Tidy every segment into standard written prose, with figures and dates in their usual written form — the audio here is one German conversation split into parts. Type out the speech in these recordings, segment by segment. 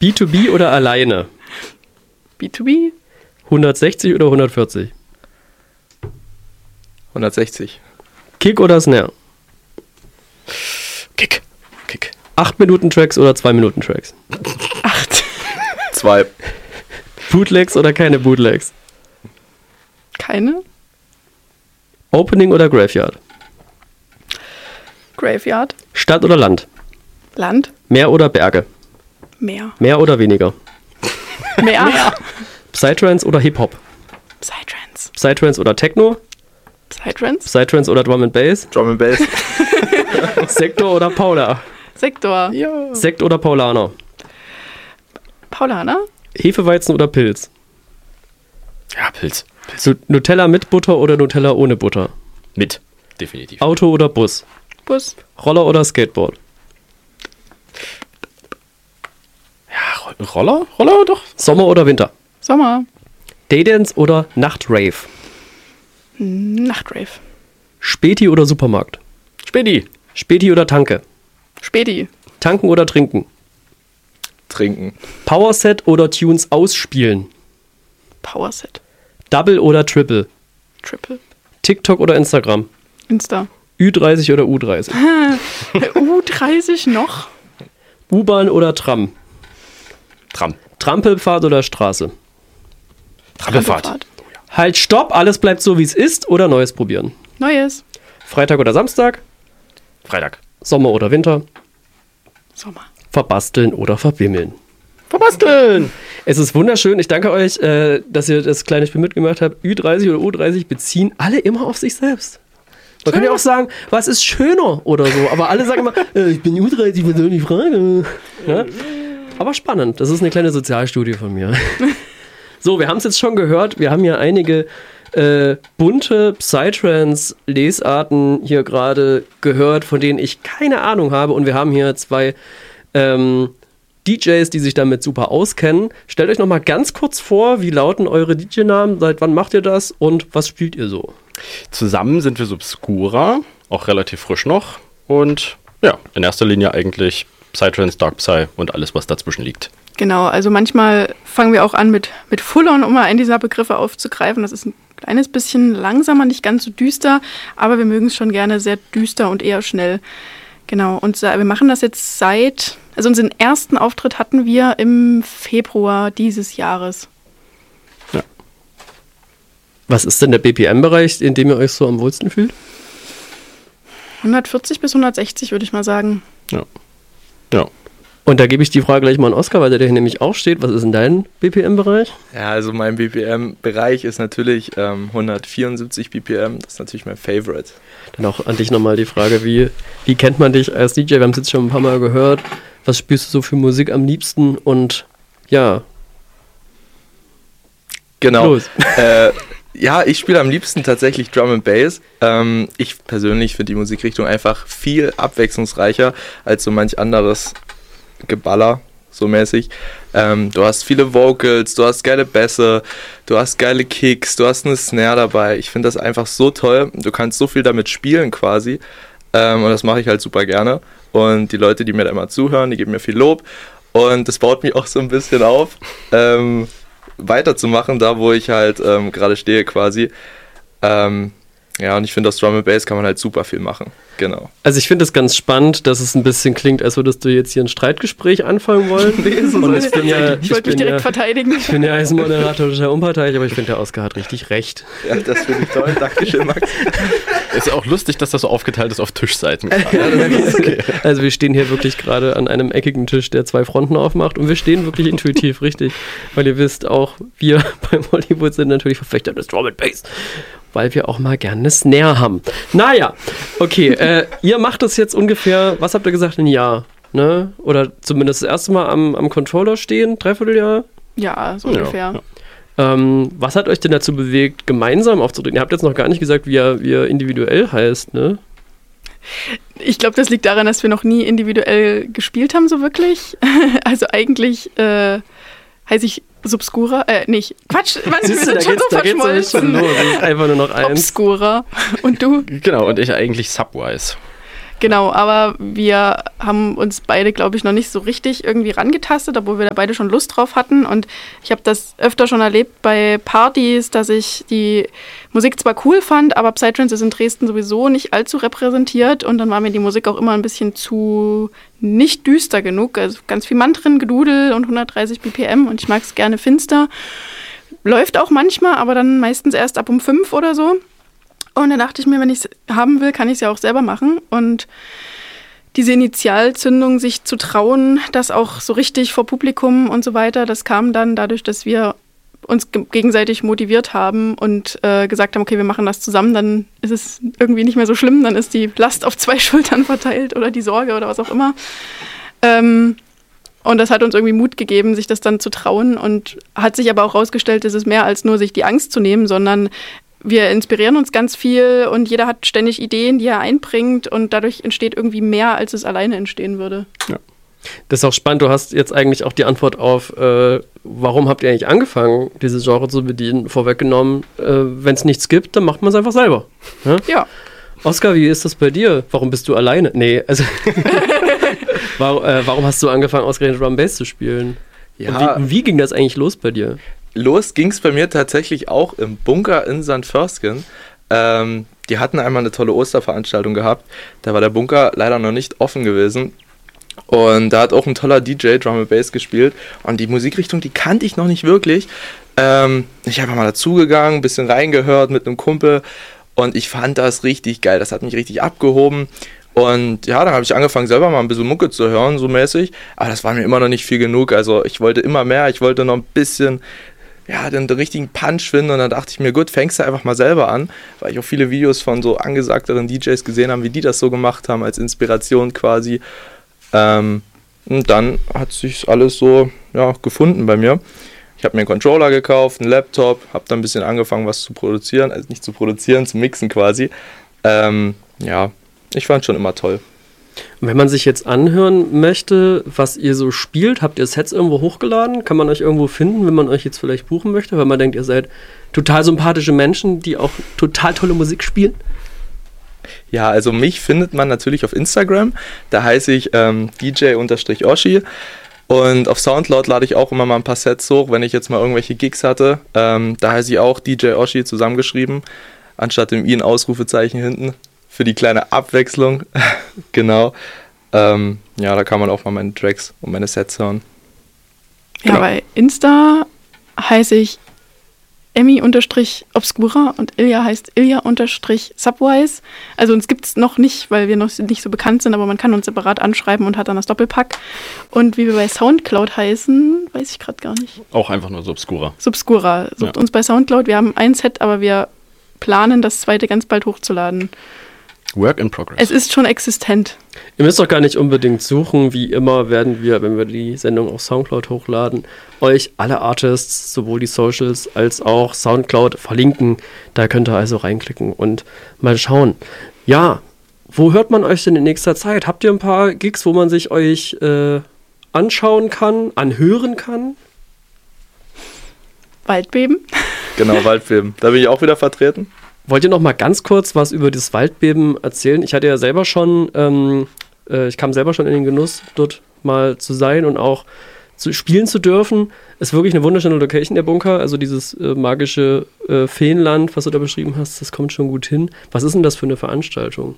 B2B oder alleine? B2B? 160 oder 140? 160. Kick oder Snare? Kick. 8-Minuten-Tracks oder 2-Minuten-Tracks? 8. 2. Bootlegs oder keine Bootlegs? Keine? Opening oder Graveyard? Graveyard? Stadt oder Land? Land? Meer oder Berge? Meer. Mehr oder weniger? Meer. Psytrance oder Hip-Hop? Psytrance. Psytrance oder Techno? Psytrance? Psytrance oder Drum and Bass? Drum and Bass. Sektor oder Paula? Sektor. Ja. Sekt oder Paulaner? Paulaner? Hefeweizen oder Pilz? Ja, Pilz. Nutella mit Butter oder Nutella ohne Butter? Mit. Definitiv. Auto oder Bus? Bus. Roller oder Skateboard? Ja, Roller doch. Sommer oder Winter? Sommer. Daydance oder Nachtrave? Nachtrave. Späti oder Supermarkt? Späti. Späti oder Tanke? Späti. Tanken oder trinken? Trinken. Powerset oder Tunes ausspielen? Powerset. Double oder Triple? Triple. TikTok oder Instagram? Insta. Ü30 oder U30? U30 noch? U-Bahn oder Tram? Tram. Trampelpfad oder Straße? Trampelfahrt. Halt, stopp, alles bleibt so, wie es ist oder Neues probieren? Neues. Freitag oder Samstag? Freitag. Sommer oder Winter? Sommer. Verbasteln oder verbimmeln? Verbasteln. Es ist wunderschön. Ich danke euch, dass ihr das kleine Spiel mitgemacht habt. Ü30 oder U30 beziehen alle immer auf sich selbst. Man kann ja auch sagen, was ist schöner oder so. Aber alle sagen immer, ich bin U30, was soll die Frage? Ja? Aber spannend. Das ist eine kleine Sozialstudie von mir. So, wir haben es jetzt schon gehört. Wir haben ja einige bunte Psytrance-Lesarten hier gerade gehört, von denen ich keine Ahnung habe. Und wir haben hier zwei DJs, die sich damit super auskennen. Stellt euch noch mal ganz kurz vor, wie lauten eure DJ-Namen, seit wann macht ihr das und was spielt ihr so? Zusammen sind wir Subscura, auch relativ frisch noch. Und ja, in erster Linie eigentlich Psytrance, Dark Psy und alles, was dazwischen liegt. Genau, also manchmal fangen wir auch an mit Full-On, um mal einen dieser Begriffe aufzugreifen. Das ist ein kleines bisschen langsamer, nicht ganz so düster, aber wir mögen es schon gerne sehr düster und eher schnell. Genau, und wir machen das jetzt also unseren ersten Auftritt hatten wir im Februar dieses Jahres. Ja. Was ist denn der BPM-Bereich, in dem ihr euch so am wohlsten fühlt? 140 bis 160 würde ich mal sagen. Ja. Und da gebe ich die Frage gleich mal an Oskar, weil der hier nämlich auch steht. Was ist in deinem BPM-Bereich? Ja, also mein BPM-Bereich ist natürlich 174 BPM. Das ist natürlich mein Favorite. Dann auch an dich nochmal die Frage, wie kennt man dich als DJ? Wir haben es jetzt schon ein paar Mal gehört. Was spielst du so für Musik am liebsten? Und ja. Genau. Los. Ja, ich spiele am liebsten tatsächlich Drum and Bass. Ich persönlich finde die Musikrichtung einfach viel abwechslungsreicher als so manch anderes Geballer, so mäßig. Du hast viele Vocals, du hast geile Bässe, du hast geile Kicks, du hast eine Snare dabei. Ich finde das einfach so toll. Du kannst so viel damit spielen quasi. Und das mache ich halt super gerne. Und die Leute, die mir da immer zuhören, die geben mir viel Lob. Und das baut mich auch so ein bisschen auf, weiterzumachen, da wo ich halt gerade stehe quasi. Ja, und ich finde, aus Drum and Bass kann man halt super viel machen. Genau. Also ich finde es ganz spannend, dass es ein bisschen klingt, als würdest du jetzt hier ein Streitgespräch anfangen wollen. Und ich wollte mich direkt verteidigen. Ich bin ja als Moderator total unparteiisch, aber ich finde, der Oskar hat richtig recht. Ja, das finde ich toll. Dankeschön, Max. Ist auch lustig, dass das so aufgeteilt ist auf Tischseiten. Okay. Also wir stehen hier wirklich gerade an einem eckigen Tisch, der 2 Fronten aufmacht und wir stehen wirklich intuitiv richtig, weil ihr wisst, auch wir beim Hollywood sind natürlich Verfechter des Drum and Bass, weil wir auch mal gerne eine Snare haben. Naja, okay, ihr macht das jetzt ungefähr, was habt ihr gesagt, ein Jahr, ne? Oder zumindest das erste Mal am Controller stehen, 3/4 Jahr? Ja, so ungefähr. Ja. Was hat euch denn dazu bewegt, gemeinsam aufzutreten? Ihr habt jetzt noch gar nicht gesagt, wie ihr individuell heißt, ne? Ich glaube, das liegt daran, dass wir noch nie individuell gespielt haben, so wirklich. Also eigentlich heiße ich Subscura, nicht, Quatsch, wir sind schon so verschmolzen. Schon los. Das ist einfach nur noch eins. Obscura. Und du? Genau, und ich eigentlich Subwise. Genau, aber wir haben uns beide, glaube ich, noch nicht so richtig irgendwie rangetastet, obwohl wir da beide schon Lust drauf hatten. Und ich habe das öfter schon erlebt bei Partys, dass ich die Musik zwar cool fand, aber Psytrance ist in Dresden sowieso nicht allzu repräsentiert. Und dann war mir die Musik auch immer ein bisschen zu nicht düster genug. Also ganz viel Mantren, Gedudel und 130 BPM und ich mag es gerne finster. Läuft auch manchmal, aber dann meistens erst ab um 5 oder so. Und dann dachte ich mir, wenn ich es haben will, kann ich es ja auch selber machen. Und diese Initialzündung, sich zu trauen, das auch so richtig vor Publikum und so weiter, das kam dann dadurch, dass wir uns gegenseitig motiviert haben und gesagt haben, okay, wir machen das zusammen, dann ist es irgendwie nicht mehr so schlimm, dann ist die Last auf 2 Schultern verteilt oder die Sorge oder was auch immer. Und das hat uns irgendwie Mut gegeben, sich das dann zu trauen und hat sich aber auch rausgestellt, es ist mehr als nur sich die Angst zu nehmen, sondern wir inspirieren uns ganz viel und jeder hat ständig Ideen, die er einbringt und dadurch entsteht irgendwie mehr, als es alleine entstehen würde. Ja. Das ist auch spannend, du hast jetzt eigentlich auch die Antwort auf, warum habt ihr eigentlich angefangen, dieses Genre zu bedienen, vorweggenommen. Wenn es nichts gibt, dann macht man es einfach selber. Ja. Oskar, wie ist das bei dir? Warum bist du alleine? Nee, also warum hast du angefangen, ausgerechnet Drum Bass zu spielen? Ja. Und wie ging das eigentlich los bei dir? Los ging es bei mir tatsächlich auch im Bunker in St. Förstgen. Die hatten einmal eine tolle Osterveranstaltung gehabt. Da war der Bunker leider noch nicht offen gewesen. Und da hat auch ein toller DJ Drum and Bass gespielt. Und die Musikrichtung, die kannte ich noch nicht wirklich. Ich habe mal dazugegangen, ein bisschen reingehört mit einem Kumpel. Und ich fand das richtig geil. Das hat mich richtig abgehoben. Und ja, dann habe ich angefangen, selber mal ein bisschen Mucke zu hören, so mäßig. Aber das war mir immer noch nicht viel genug. Also ich wollte immer mehr. Ich wollte noch ein bisschen den richtigen Punch finden. Und dann dachte ich mir, gut, fängst du einfach mal selber an. Weil ich auch viele Videos von so angesagteren DJs gesehen habe, wie die das so gemacht haben, als Inspiration quasi. Und dann hat sich alles so gefunden bei mir. Ich habe mir einen Controller gekauft, einen Laptop, habe dann ein bisschen angefangen, was zu produzieren. Also nicht zu produzieren, zu mixen quasi. Ich fand es schon immer toll. Und wenn man sich jetzt anhören möchte, was ihr so spielt, habt ihr Sets irgendwo hochgeladen? Kann man euch irgendwo finden, wenn man euch jetzt vielleicht buchen möchte? Weil man denkt, ihr seid total sympathische Menschen, die auch total tolle Musik spielen. Ja, also mich findet man natürlich auf Instagram. Da heiße ich DJ_Oshi. Und auf Soundcloud lade ich auch immer mal ein paar Sets hoch, wenn ich jetzt mal irgendwelche Gigs hatte. Da heiße ich auch DJ Oshi zusammengeschrieben, anstatt dem I ein Ausrufezeichen hinten. Für die kleine Abwechslung. Genau. Da kann man auch mal meine Tracks und meine Sets hören. Ja, bei Insta heiße ich Emmy_Obscura und Ilja heißt Ilja_Subwise. Also uns gibt es noch nicht, weil wir noch nicht so bekannt sind, aber man kann uns separat anschreiben und hat dann das Doppelpack. Und wie wir bei Soundcloud heißen, weiß ich gerade gar nicht. Auch einfach nur Subscura. Subscura. Sucht uns bei Soundcloud. Wir haben ein Set, aber wir planen, das zweite ganz bald hochzuladen. Work in progress. Es ist schon existent. Ihr müsst doch gar nicht unbedingt suchen. Wie immer werden wir, wenn wir die Sendung auf Soundcloud hochladen, euch alle Artists, sowohl die Socials als auch Soundcloud verlinken. Da könnt ihr also reinklicken und mal schauen. Ja, wo hört man euch denn in nächster Zeit? Habt ihr ein paar Gigs, wo man sich euch anschauen kann, anhören kann? Waldbeben. Genau, Waldbeben. Da bin ich auch wieder vertreten. Wollt ihr noch mal ganz kurz was über das Waldbeben erzählen? Ich hatte ja selber schon, ich kam selber schon in den Genuss, dort mal zu sein und auch spielen zu dürfen. Ist wirklich eine wunderschöne Location, der Bunker. Also dieses magische Feenland, was du da beschrieben hast, das kommt schon gut hin. Was ist denn das für eine Veranstaltung?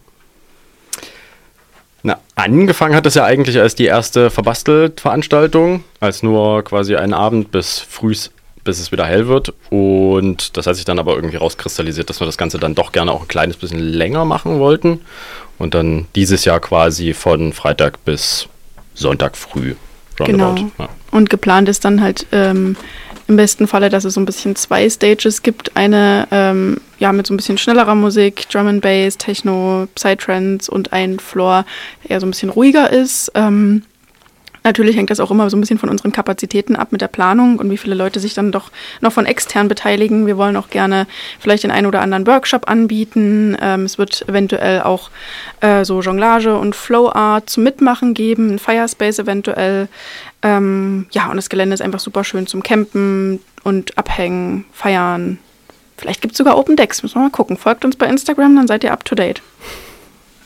Na, angefangen hat es ja eigentlich als die erste Verbastelt-Veranstaltung, als nur quasi einen Abend bis es wieder hell wird. Und das hat sich dann aber irgendwie rauskristallisiert, dass wir das Ganze dann doch gerne auch ein kleines bisschen länger machen wollten. Und dann dieses Jahr quasi von Freitag bis Sonntag früh. Genau. Ja. Und geplant ist dann halt im besten Falle, dass es so ein bisschen 2 Stages gibt. Eine mit so ein bisschen schnellerer Musik, Drum and Bass, Techno, Psytrance und ein Floor, der eher so ein bisschen ruhiger ist. Natürlich hängt das auch immer so ein bisschen von unseren Kapazitäten ab mit der Planung und wie viele Leute sich dann doch noch von extern beteiligen. Wir wollen auch gerne vielleicht den einen oder anderen Workshop anbieten. Es wird eventuell auch so Jonglage und Flow Art zum Mitmachen geben, ein Firespace eventuell. Und das Gelände ist einfach super schön zum Campen und Abhängen, Feiern. Vielleicht gibt es sogar Open Decks, müssen wir mal gucken. Folgt uns bei Instagram, dann seid ihr up to date.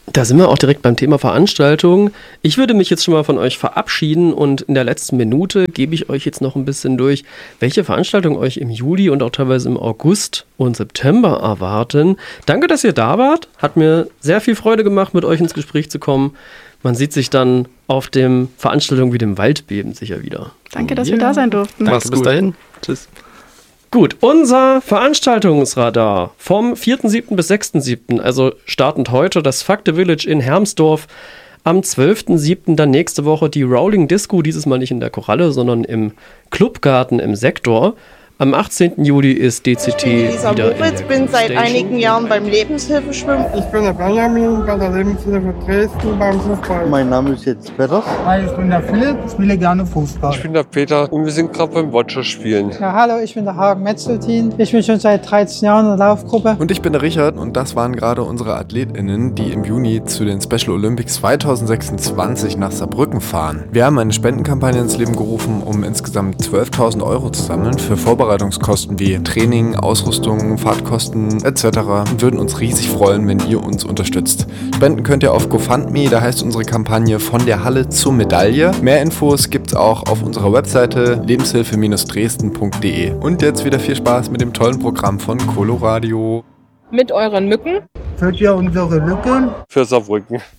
Da sind wir auch direkt beim Thema Veranstaltungen. Ich würde mich jetzt schon mal von euch verabschieden und in der letzten Minute gebe ich euch jetzt noch ein bisschen durch, welche Veranstaltungen euch im Juli und auch teilweise im August und September erwarten. Danke, dass ihr da wart. Hat mir sehr viel Freude gemacht, mit euch ins Gespräch zu kommen. Man sieht sich dann auf dem Veranstaltung wie dem Waldbeben sicher wieder. Danke, dass wir da sein durften. Danke, bis dahin. Tschüss. Gut, unser Veranstaltungsradar vom 4.7. bis 6.7., also startend heute das Fakte Village in Hermsdorf, am 12.7. dann nächste Woche die Rolling Disco, dieses Mal nicht in der Koralle, sondern im Clubgarten im Sektor. Am 18. Juli ist DCT Lisa wieder Moritz, bin seit einigen Jahren beim Lebenshilfeschwimmen. Ich bin der Benjamin bei der Lebenshilfe Dresden beim Fußball. Mein Name ist jetzt Peter. Hi, ich bin der Philipp, spiele gerne Fußball. Ich bin der Peter und wir sind gerade beim Watcher spielen. Ja, hallo, ich bin der Hagen Metzeltin. Ich bin schon seit 13 Jahren in der Laufgruppe. Und ich bin der Richard und das waren gerade unsere AthletInnen, die im Juni zu den Special Olympics 2026 nach Saarbrücken fahren. Wir haben eine Spendenkampagne ins Leben gerufen, um insgesamt 12.000 € zu sammeln für Vorbereitungskosten wie Training, Ausrüstung, Fahrtkosten etc. und würden uns riesig freuen, wenn ihr uns unterstützt. Spenden könnt ihr auf GoFundMe, da heißt unsere Kampagne Von der Halle zur Medaille. Mehr Infos gibt's auch auf unserer Webseite lebenshilfe-dresden.de. Und jetzt wieder viel Spaß mit dem tollen Programm von Coloradio. Mit euren Mücken Führt ihr unsere Lücken? Für Saarbrücken.